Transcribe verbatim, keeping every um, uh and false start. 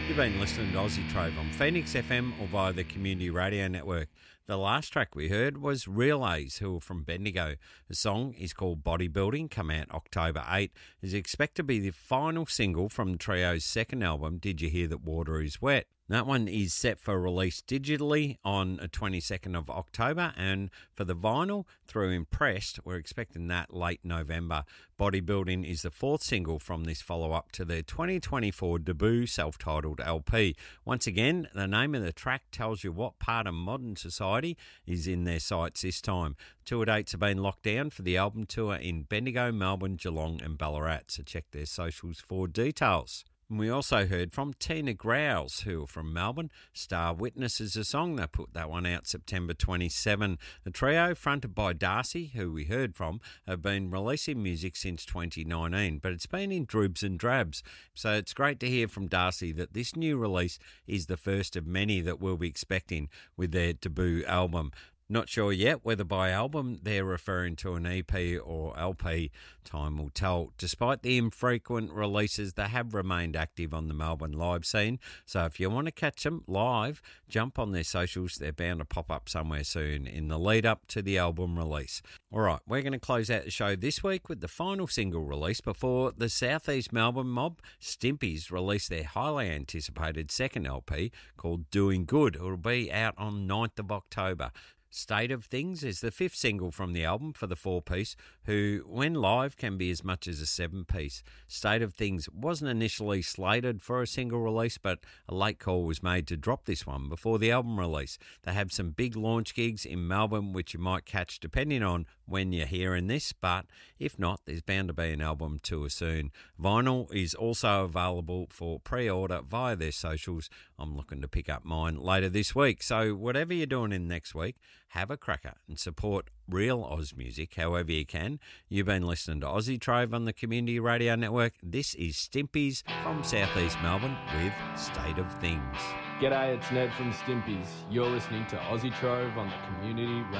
You've been listening to Aussie Trove on Phoenix F M or via the Community Radio Network. The last track we heard was Relays, who are from Bendigo. The song is called Bodybuilding, come out October eighth. Is expected to be the final single from the trio's second album, Did You Hear That Water Is Wet? That one is set for release digitally on the twenty-second of October, and for the vinyl through Impressed, we're expecting that late November. Bodybuilding is the fourth single from this follow-up to their twenty twenty-four debut self-titled L P. Once again, the name of the track tells you what part of modern society is in their sights this time. Tour dates have been locked down for the album tour in Bendigo, Melbourne, Geelong and Ballarat, so check their socials for details. And we also heard from Tina Growls, who are from Melbourne. Star Witness is a song. They put that one out September twenty-seventh. The trio, fronted by Darcy, who we heard from, have been releasing music since twenty nineteen, but it's been in dribs and drabs. So it's great to hear from Darcy that this new release is the first of many that we'll be expecting with their debut album. Not sure yet whether by album they're referring to an E P or L P. Time will tell. Despite the infrequent releases, they have remained active on the Melbourne live scene. So if you want to catch them live, jump on their socials. They're bound to pop up somewhere soon in the lead up to the album release. All right, we're going to close out the show this week with the final single release before the South East Melbourne mob, Stimpies, release their highly anticipated second L P called Doing Good. It will be out on ninth of October. State of Things is the fifth single from the album for the four-piece, who, when live, can be as much as a seven-piece. State of Things wasn't initially slated for a single release, but a late call was made to drop this one before the album release. They have some big launch gigs in Melbourne, which you might catch depending on when you're hearing this, but if not, there's bound to be an album tour soon. Vinyl is also available for pre-order via their socials. I'm looking to pick up mine later this week, so whatever you're doing in next week, have a cracker and support real Oz music however you can. You've been listening to Aussie Trove on the Community Radio Network. This is Stimpies from South East Melbourne with State of Things. G'day, it's Ned from Stimpies. You're listening to Aussie Trove on the Community Radio.